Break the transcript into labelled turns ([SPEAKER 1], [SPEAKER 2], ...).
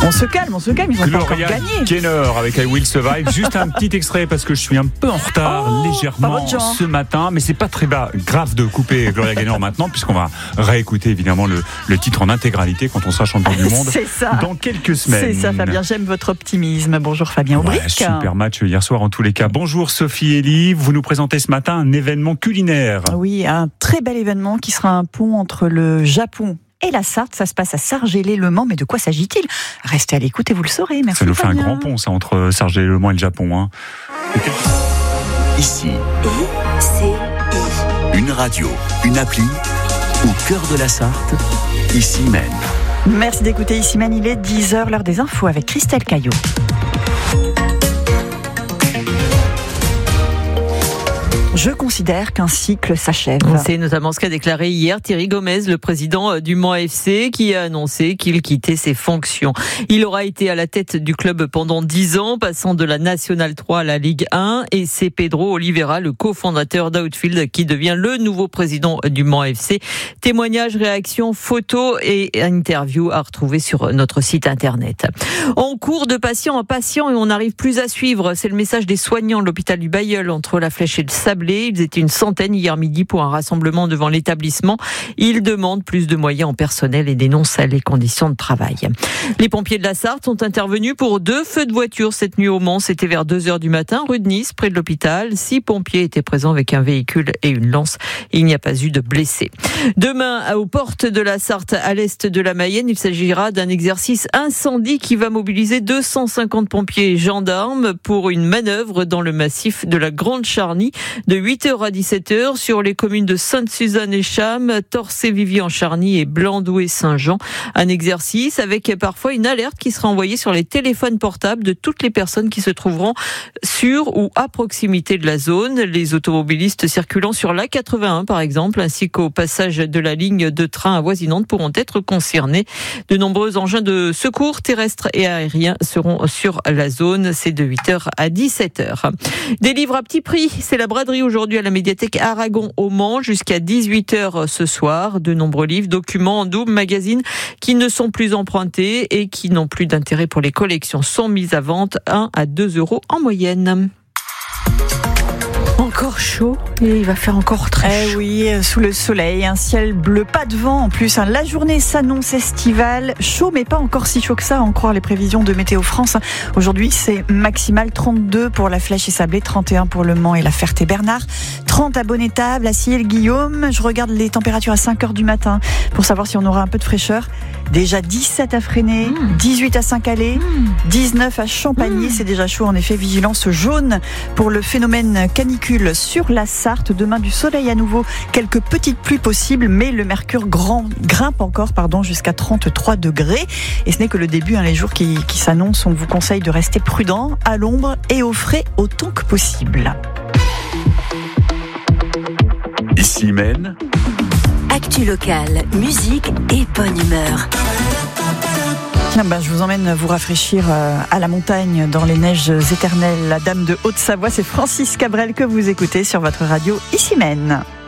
[SPEAKER 1] On se calme, ils ont pas encore
[SPEAKER 2] Gloria
[SPEAKER 1] gagné.
[SPEAKER 2] Gaynor avec I Will Survive. Juste un petit extrait parce que je suis un peu en retard légèrement ce matin, mais c'est pas très grave de couper Gloria Gaynor maintenant puisqu'on va réécouter évidemment le titre en intégralité quand on sera champion du monde dans quelques semaines.
[SPEAKER 1] C'est ça Fabien, j'aime votre optimisme. Bonjour Fabien Aubric.
[SPEAKER 2] Super match hier soir en tous les cas. Bonjour Sophie Elie, vous nous présentez ce matin un événement culinaire.
[SPEAKER 1] Oui, un très bel événement qui sera un pont entre le Japon et la Sarthe. Ça se passe à Sargélé-le-Mans. Mais de quoi s'agit-il ? Restez à l'écoute et vous le saurez. Merci.
[SPEAKER 2] Ça nous fait
[SPEAKER 1] Fabien.
[SPEAKER 2] un grand pont ça entre Sargélé-le-Mans et le Japon. Hein.
[SPEAKER 3] Ici, une radio, une appli, au cœur de la Sarthe, Ici Mène.
[SPEAKER 1] Merci d'écouter Ici Mène, il est 10h, l'heure des infos avec Christelle Caillot. Je considère qu'un cycle s'achève.
[SPEAKER 4] C'est notamment ce qu'a déclaré hier Thierry Gomez, le président du Mans FC, qui a annoncé qu'il quittait ses fonctions. Il aura été à la tête du club pendant 10 ans, passant de la National 3 à la Ligue 1, et c'est Pedro Oliveira, le cofondateur d'Outfield, qui devient le nouveau président du Mans FC. Témoignages, réactions, photos et interviews à retrouver sur notre site internet. On court de patient en patient et on n'arrive plus à suivre. C'est le message des soignants de l'hôpital du Bailleul entre la Flèche et le Sablé. Ils étaient une centaine hier midi pour un rassemblement devant l'établissement. Ils demandent plus de moyens en personnel et dénoncent les conditions de travail. Les pompiers de la Sarthe sont intervenus pour 2 feux de voiture cette nuit au Mans. C'était vers 2h du matin, rue de Nice, près de l'hôpital. 6 pompiers étaient présents avec un véhicule et une lance. Il n'y a pas eu de blessés. Demain, aux portes de la Sarthe, à l'est de la Mayenne, il s'agira d'un exercice incendie qui va mobiliser 250 pompiers et gendarmes pour une manœuvre dans le massif de la Grande Charny de 8h à 17h sur les communes de Sainte-Suzanne et Cham, Torcé-Vivier-en-Charny et Blandouet-Saint-Jean. Un exercice avec parfois une alerte qui sera envoyée sur les téléphones portables de toutes les personnes qui se trouveront sur ou à proximité de la zone. Les automobilistes circulant sur l'A81 par exemple, ainsi qu'au passage de la ligne de train avoisinante pourront être concernés. De nombreux engins de secours terrestres et aériens seront sur la zone. C'est de 8h à 17h. Des livres à petit prix, c'est la braderie aujourd'hui à la médiathèque Aragon au Mans jusqu'à 18h ce soir. De nombreux livres, documents en double, magazines qui ne sont plus empruntés et qui n'ont plus d'intérêt pour les collections sont mis à vente 1 à 2 euros en moyenne. Encore chaud et il va faire encore très chaud.
[SPEAKER 1] Oui, sous le soleil, un ciel bleu, pas de vent en plus. La journée s'annonce estivale, chaud mais pas encore si chaud que ça, à en croire les prévisions de Météo France. Aujourd'hui, c'est maximal 32 pour la Flèche et Sablé, 31 pour le Mans et la Ferté-Bernard, 30 à Bonnétable, à Ciel-Guillaume. Je regarde les températures à 5h du matin pour savoir si on aura un peu de fraîcheur. Déjà 17 à Fresnay, 18 à Saint-Calais, 19 à Champagny. C'est déjà chaud en effet. Vigilance jaune pour le phénomène canicule sur la Sarthe. Demain du soleil à nouveau, quelques petites pluies possibles, mais le mercure grimpe encore jusqu'à 33 degrés. Et ce n'est que le début, les jours qui s'annoncent. On vous conseille de rester prudent, à l'ombre et au frais autant que possible.
[SPEAKER 3] Ici Mène.
[SPEAKER 5] Actu locale, musique et bonne humeur.
[SPEAKER 1] Tiens, je vous emmène vous rafraîchir à la montagne dans les neiges éternelles. La Dame de Haute-Savoie, c'est Francis Cabrel que vous écoutez sur votre radio Ici Mène.